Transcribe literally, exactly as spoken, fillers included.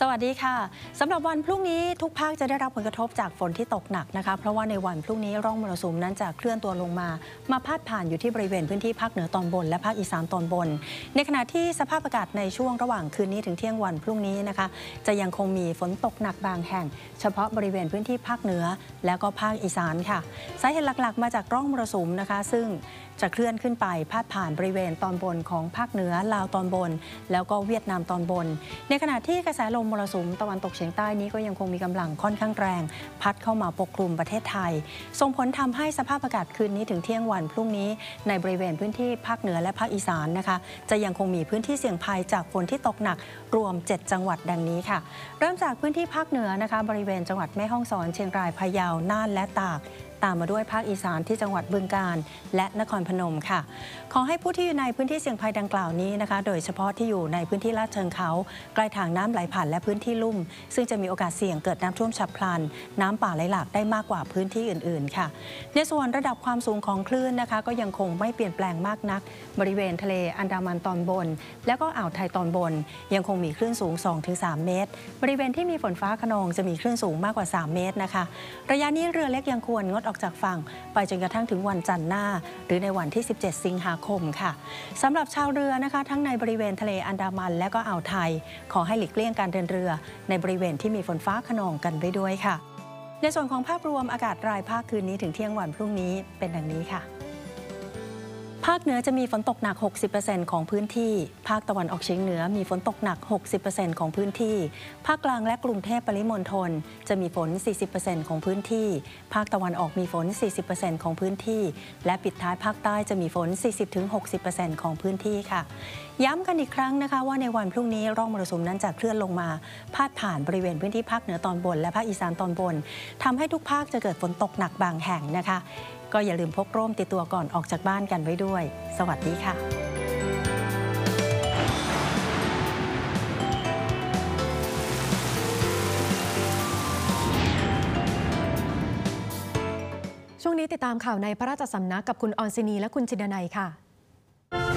สวัสดีค่ะสำหรับวันพรุ่งนี้ทุกภาคจะได้รับผลกระทบจากฝนที่ตกหนักนะคะเพราะว่าในวันพรุ่งนี้ร่องมรสุมนั้นจะเคลื่อนตัวลงมามาพาดผ่านอยู่ที่บริเวณพื้นที่ภาคเหนือตอนบนและภาคอีสานตอนบนในขณะที่สภาพอากาศในช่วงระหว่างคืนนี้ถึงเที่ยงวันพรุ่งนี้นะคะจะยังคงมีฝนตกหนักบางแห่งเฉพาะบริเวณพื้นที่ภาคเหนือและก็ภาคอีสานค่ะสาเหตุหลักๆมาจากร่องมรสุมนะคะซึ่งจะเคลื่อนขึ้นไปพาดผ่านบริเวณตอนบนของภาคเหนือลาวตอนบนแล้วก็เวียดนามตอนบนในขณะที่กระแสลมมรสุมตะวันตกเฉียงใต้นี้ก็ยังคงมีกำลังค่อนข้างแรงพัดเข้ามาปกคลุมประเทศไทยส่งผลทำให้สภาพอากาศคืนนี้ถึงเที่ยงวันพรุ่งนี้ในบริเวณพื้นที่ภาคเหนือและภาคอีสานนะคะจะยังคงมีพื้นที่เสี่ยงภัยจากฝนที่ตกหนักรวมเจ็ดจังหวัดดังนี้ค่ะเริ่มจากพื้นที่ภาคเหนือนะคะบริเวณจังหวัดแม่ฮ่องสอนเชียงรายพะเยาน่านและตากตามมาด้วยภาคอีสานที่จังหวัดบึงกาฬและนครพนมค่ะขอให้ผู้ที่อยู่ในพื้นที่เสี่ยงภัยดังกล่าวนี้นะคะโดยเฉพาะที่อยู่ในพื้นที่ลาดเชิงเขาใกล้ทางน้ำไหลผ่านและพื้นที่ลุ่มซึ่งจะมีโอกาสเสี่ยงเกิดน้ำท่วมฉับพลันน้ำป่าไหลหลากได้มากกว่าพื้นที่อื่นๆค่ะในส่วนระดับความสูงของคลื่นนะคะก็ยังคงไม่เปลี่ยนแปลงมากนักบริเวณทะเลอันดามันตอนบนและก็อ่าวไทยตอนบนยังคงมีคลื่นสูง สองถึงสาม เมตรบริเวณที่มีฝนฟ้าคะนองจะมีคลื่นสูงมากกว่าสามเมตรนะคะระยะนี้เรือเล็กยังควรงดออกจากฝั่งไปจนกระทั่งถึงวันจันทร์หน้าหรือในวันที่สิบเจ็ดสิงหาคมค่ะสำหรับชาวเรือนะคะทั้งในบริเวณทะเลอันดามันและก็อ่าวไทยขอให้หลีกเลี่ยงการเดินเรือในบริเวณที่มีฝนฟ้าคะนองกันไว้ด้วยค่ะในส่วนของภาพรวมอากาศรายภาคคืนนี้ถึงเที่ยงวันพรุ่งนี้เป็นดังนี้ค่ะภาคเหนือจะมีฝนตกหนัก หกสิบเปอร์เซ็นต์ ของพื้นที่ภาคตะวันออกเฉียงเหนือมีฝนตกหนัก หกสิบเปอร์เซ็นต์ ของพื้นที่ภาคกลางและกรุงเทพปริมณฑลจะมีฝน สี่สิบเปอร์เซ็นต์ ของพื้นที่ภาคตะวันออกมีฝน สี่สิบเปอร์เซ็นต์ ของพื้นที่และปิดท้ายภาคใต้จะมีฝน สี่สิบถึงหกสิบเปอร์เซ็นต์ ของพื้นที่ค่ะย้ำกันอีกครั้งนะคะว่าในวันพรุ่งนี้ร่องมรสุมนั้นจะเคลื่อนลงมาพาดผ่านบริเวณพื้นที่ภาคเหนือตอนบนและภาคอีสานตอนบนทำให้ทุกภาคจะเกิดฝนตกหนักบางแห่งนะคะก็อย่าลืมพกร่มติดตัวก่อนออกจากบ้านกันไว้ด้วยสวัสดีค่ะช่วงนี้ติดตามข่าวในพระราชสำนักกับคุณออนซินีและคุณจินดนัยค่ะ